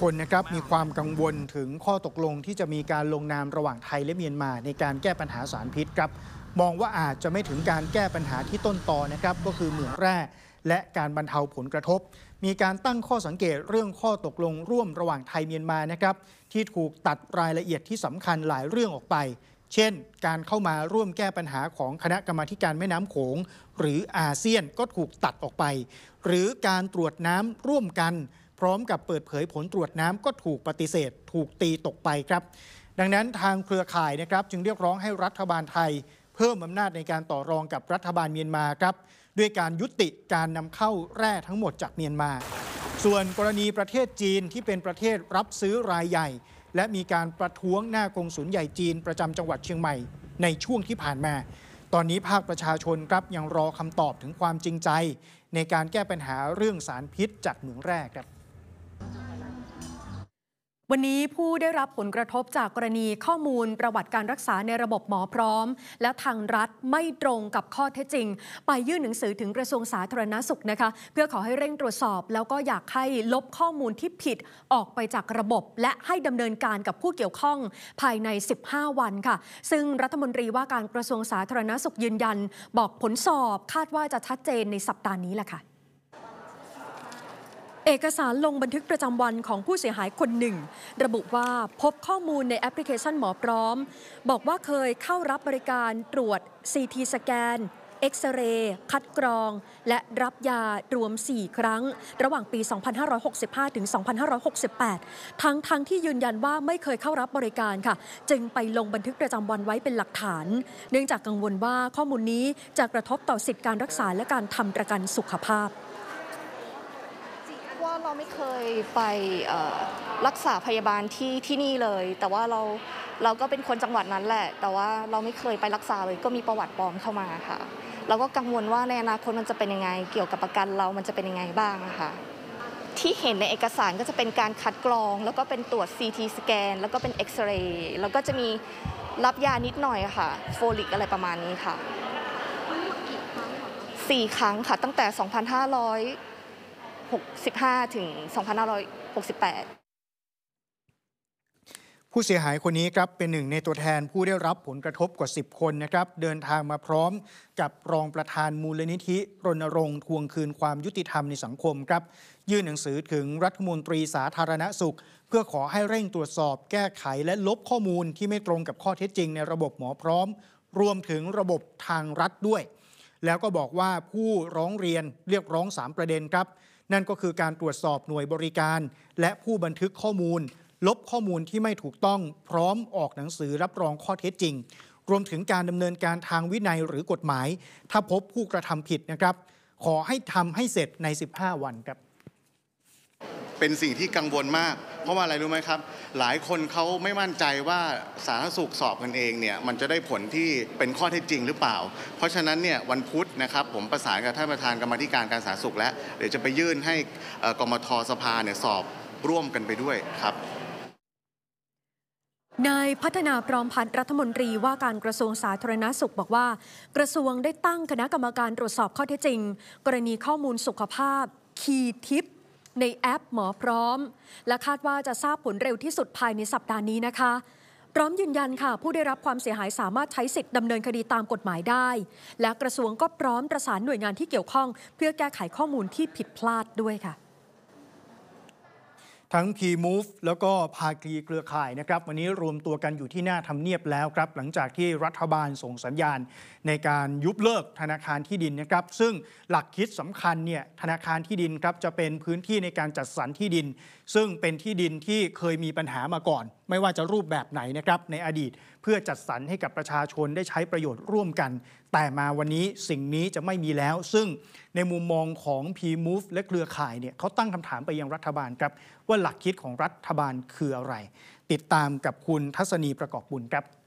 นนะครับมีความกังวลถึงข้อตกลงที่จะมีการลงนามระหว่างไทยและเมียนมาในการแก้ปัญหาสารพิษครับมองว่าอาจจะไม่ถึงการแก้ปัญหาที่ต้นตอนะครับก็คือเหมืองแร่และการบรรเทาผลกระทบมีการตั้งข้อสังเกตเรื่องข้อตกลงร่วมระหว่างไทยเมียนมานะครับที่ถูกตัดรายละเอียดที่สำคัญหลายเรื่องออกไปเช่นการเข้ามาร่วมแก้ปัญหาของคณะกรรมาการแม่น้ำโขงหรืออาเซียนก็ถูกตัดออกไปหรือการตรวจน้ำร่วมกันพร้อมกับเปิดเผยผลตรวจน้ำก็ถูกปฏิเสธถูกตีตกไปครับดังนั้นทางเครือข่ายนะครับจึงเรียกร้องให้รัฐบาลไทยเพิ่มอำนาจในการต่อรองกับรัฐบาลเมียนมาครับด้วยการยุติการนำเข้าแร่ทั้งหมดจากเมียนมาส่วนกรณีประเทศจีนที่เป็นประเทศรับซื้อรายใหญ่และมีการประท้วงหน้ากงสุลใหญ่จีนประจำจังหวัดเชียงใหม่ในช่วงที่ผ่านมาตอนนี้ภาคประชาชนครับยังรอคำตอบถึงความจริงใจในการแก้ปัญหาเรื่องสารพิษจากเหมืองแร่ครับวันนี้ผู้ได้รับผลกระทบจากกรณีข้อมูลประวัติการรักษาในระบบหมอพร้อมและทางรัฐไม่ตรงกับข้อเท็จจริงไปยื่นหนังสือถึงกระทรวงสาธารณสุขนะคะเพื่อขอให้เร่งตรวจสอบแล้วก็อยากให้ลบข้อมูลที่ผิดออกไปจากระบบและให้ดำเนินการกับผู้เกี่ยวข้องภายใน15วันค่ะซึ่งรัฐมนตรีว่าการกระทรวงสาธารณสุขยืนยันบอกผลสอบคาดว่าจะชัดเจนในสัปดาห์นี้แหละค่ะเอกสารลงบันทึกประจำวันของผู้เสียหายคนหนึ่งระบุว่าพบข้อมูลในแอปพลิเคชันหมอพร้อมบอกว่าเคยเข้ารับบริการตรวจ CT สแกนเอ็กซเรย์คัดกรองและรับยารวม4ครั้งระหว่างปี 2565 ถึง 2568 ทั้งที่ยืนยันว่าไม่เคยเข้ารับบริการค่ะจึงไปลงบันทึกประจำวันไว้เป็นหลักฐานเนื่องจากกังวลว่าข้อมูลนี้จะกระทบต่อสิทธิการรักษาและการทำประกันสุขภาพว่าเราไม่เคยไปรักษาพยาบาลที่นี่เลยแต่ว่าเราก็เป็นคนจังหวัดนั้นแหละแต่ว่าเราไม่เคยไปรักษาเลยก็มีประวัติปลอมเข้ามาค่ะเราก็กังวลว่าในอนาคตมันจะเป็นยังไงเกี่ยวกับประกันเรามันจะเป็นยังไงบ้างนะคะที่เห็นในเอกสารก็จะเป็นการคัดกรองแล้วก็เป็นตรวจ CT สแกนแล้วก็เป็นเอ็กซเรย์แล้วก็จะมีรับยานิดหน่อยค่ะโฟลิกอะไรประมาณนี้ค่ะ4 ครั้งค่ะตั้งแต่2565 ถึง 2568 ผู้เสียหายคนนี้ครับเป็นหนึ่งในตัวแทนผู้ได้รับผลกระทบกว่า10 คนนะครับเดินทางมาพร้อมกับรองประธานมูลนิธิรณรงค์ทวงคืนความยุติธรรมในสังคมครับยื่นหนังสือถึงรัฐมนตรีสาธารณสุขเพื่อขอให้เร่งตรวจสอบแก้ไขและลบข้อมูลที่ไม่ตรงกับข้อเท็จจริงในระบบหมอพร้อมรวมถึงระบบทางรัฐด้วยแล้วก็บอกว่าผู้ร้องเรียนเรียกร้อง3 ประเด็นครับนั่นก็คือการตรวจสอบหน่วยบริการและผู้บันทึกข้อมูลลบข้อมูลที่ไม่ถูกต้องพร้อมออกหนังสือรับรองข้อเท็จจริงรวมถึงการดำเนินการทางวินัยหรือกฎหมายถ้าพบผู้กระทำผิดนะครับขอให้ทำให้เสร็จใน15 วันครับเป็นสิ่งที่กังวลมากเพราะว่าอะไรรู้ไหมครับหลายคนเขาไม่มั่นใจว่าสาธารณสุขสอบกันเองเนี่ยมันจะได้ผลที่เป็นข้อเท็จจริงหรือเปล่าเพราะฉะนั้นเนี่ยวันพุธนะครับผมประสานกับท่านประธานกรรมาธิการการสาธารณสุขแล้วเดี๋ยวจะไปยื่นให้กมท.สภาเนี่ยสอบร่วมกันไปด้วยครับนายพัฒนาพร้อมพัฒน์รัฐมนตรีว่าการกระทรวงสาธารณสุขบอกว่ากระทรวงได้ตั้งคณะกรรมการตรวจสอบข้อเท็จจริงกรณีข้อมูลสุขภาพคีย์ทิปในแอปหมอพร้อมและคาดว่าจะทราบผลเร็วที่สุดภายในสัปดาห์นี้นะคะพร้อมยืนยันค่ะผู้ได้รับความเสียหายสามารถใช้สิทธิ์ดำเนินคดีตามกฎหมายได้และกระทรวงก็พร้อมประสานหน่วยงานที่เกี่ยวข้องเพื่อแก้ไขข้อมูลที่ผิดพลาดด้วยค่ะทั้ง P-Move แล้วก็ภาคีเครือข่ายนะครับวันนี้รวมตัวกันอยู่ที่หน้าทำเนียบแล้วครับหลังจากที่รัฐบาลส่งสัญญาณในการยุบเลิกธนาคารที่ดินนะครับซึ่งหลักคิดสำคัญเนี่ยธนาคารที่ดินครับจะเป็นพื้นที่ในการจัดสรรที่ดินซึ่งเป็นที่ดินที่เคยมีปัญหามาก่อนไม่ว่าจะรูปแบบไหนนะครับในอดีตเพื่อจัดสรรให้กับประชาชนได้ใช้ประโยชน์ร่วมกันแต่มาวันนี้สิ่งนี้จะไม่มีแล้วซึ่งในมุมมองของ P-Move และเครือข่ายเนี่ยเขาตั้งคำถามไปยังรัฐบาลครับว่าหลักคิดของรัฐบาลคืออะไรติดตามกับคุณทัศนีประกอบบุญครับ